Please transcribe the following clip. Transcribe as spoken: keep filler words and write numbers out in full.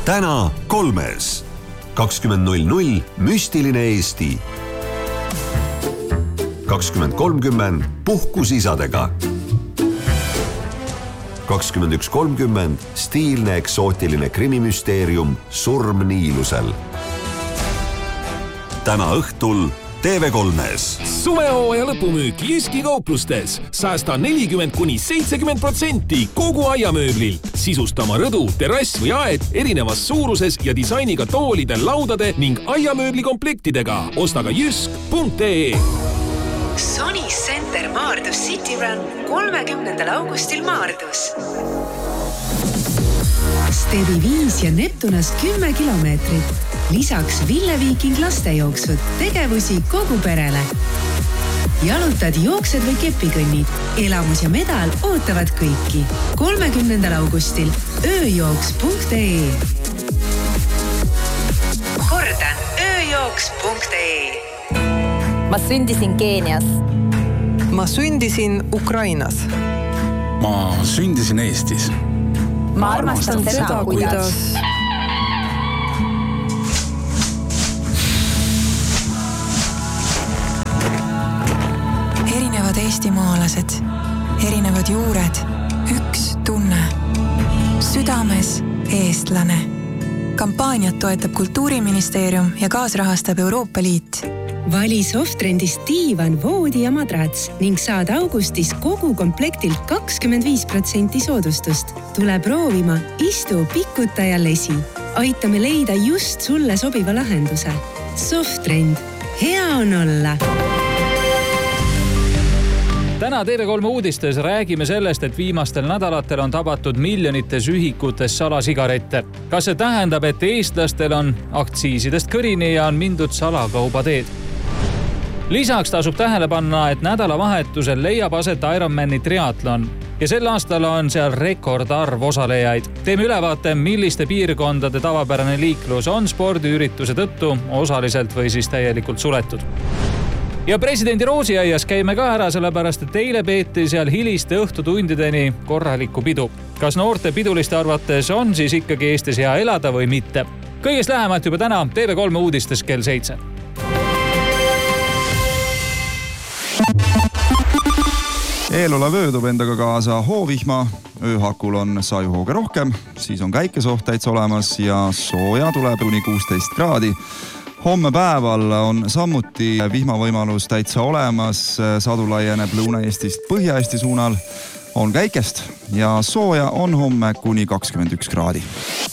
täna kolmes. kakskümmend null null müstiline Eesti. kakskümmend kolmkümmend puhkus isadega. kakskümmend üks kolmkümmend stiilne eksootiline krimimüsteerium Surm Niilusel. Täna õhtul T V kolmes. Suvehooaja lõpumüük Jyski kauplustes. Säästa nelikümmend kuni seitsekümmend protsenti kogu aiamööblilt. Sisusta oma rõdu, terrass või aed erinevas suuruses ja disainiga toolide, laudade ning aiamööbli komplektidega. Osta ka jysk punkt ee. Sony Center Maardus City Run kolmekümnendal augustil Maardus. Stevi viis ja Neptunast kümme kilomeetrit. Lisaks Ville Viiking lastejooksud, tegevusi kogu perele. Jalutad, jooksed või kepikõnnid. Elamus ja medal ootavad kõiki. kolmekümnendal augustil ööjooks punkt ee. Kordan, ööjooks punkt ee. Ma sündisin Keenias. Ma sündisin Ukrainas. Ma sündisin Eestis. Ma armastan seda, kuidas... Erinevad eestimaalased, erinevad juured, üks tunne. Südames eestlane. Kampaaniat toetab Kultuuriministeerium ja kaasrahastab Euroopa Liit. Vali Softrendist diivan, voodi ja madrats ning saad augustis kogu komplektilt kakskümmend viis protsenti soodustust. Tule proovima, istu, pikuta ja lesi. Aitame leida just sulle sobiva lahenduse. Softrend. Hea on olla! Täna T V kolme uudistes räägime sellest, et viimastel nädalatel on tabatud miljonites ühikutes salasigarette. Kas see tähendab, et eestlastel on aktsiisidest kõrini ja on mindud salakauba teed? Lisaks tasub tähele panna, et nädalavahetusel leiab aset Ironmani triatlon ja sel aastal on seal rekordarv osalejaid. Teeme ülevaate, milliste piirkondade tavapärane liiklus on spordiürituse tõttu osaliselt või siis täielikult suletud. Ja presidendi roosiaias käime ka ära, sellepärast et eile peeti seal hiliste õhtutundideni korralikku pidu. Kas noorte piduliste arvates on siis ikkagi Eestis hea elada või mitte? Kõigest lähemalt juba täna T V kolme uudistes kell seitse. Eelola vöödub endaga kaasa hoovihma, ööhakul on sajuhooge rohkem, siis on käikesoht täitsa olemas ja sooja tuleb kuni kuusteist kraadi. Homme päeval on samuti vihmavõimalus täitsa olemas, sadu laieneb Lõuna-Eestist Põhja-Eesti suunal, on käikest ja sooja on homme kuni kakskümmend üks kraadi.